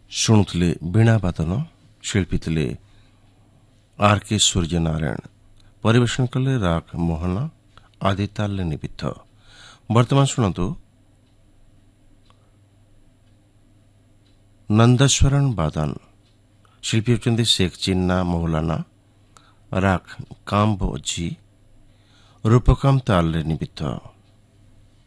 ଶୁଣୁଥିଲେ ବୀଣାବାଦନ ଶିଳ୍ପୀ ଥିଲେ ଆର୍ କେ ସୂର୍ଯ୍ୟନାରାୟଣ। ପରିବେଷଣ କଲେ ରାଗ ମୋହନ ଆଦି ତାଲରେ ନିବିଦ୍ଧ। ବର୍ତ୍ତମାନ ଶୁଣନ୍ତୁ ନନ୍ଦସ୍ୱରଣ ବାଦନ ଶିଳ୍ପୀ ହେଉଛନ୍ତି ଶେଖ୍ ଚିନ୍ନା ମୌଲାନା। ରାଗ କାମ୍ବୋଜି ରୂପକାମ ତାଲରେ ନିବିଦ୍ଧ।